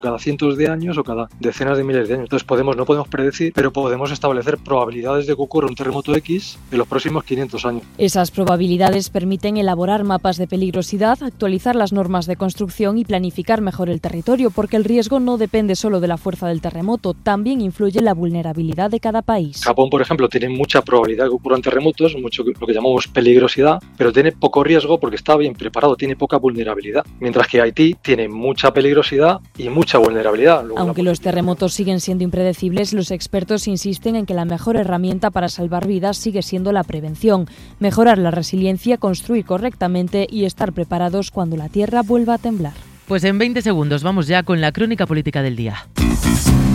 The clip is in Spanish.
cada cientos de años o cada decenas de miles de años. Entonces no podemos predecir, pero podemos establecer probabilidades de que ocurra un terremoto X en los próximos 500 años. Esas probabilidades permiten elaborar mapas de peligrosidad, actualizar las normas de construcción y planificar mejor el territorio, porque el riesgo no depende solo de la fuerza del terremoto, también influye la vulnerabilidad de cada país. Japón, por ejemplo, tiene mucha probabilidad de que ocurran terremotos, mucho lo que llamamos peligrosidad, pero tiene poco riesgo porque está bien preparado, tiene poca vulnerabilidad. Mientras que Haití tiene mucha peligrosidad y mucha vulnerabilidad. Aunque los terremotos siguen siendo impredecibles, los expertos insisten en que la mejor herramienta para salvar vidas sigue siendo la prevención, mejorar la resiliencia, construir correctamente y estar preparados cuando la tierra vuelva a temblar. Pues en 20 segundos vamos ya con la crónica política del día.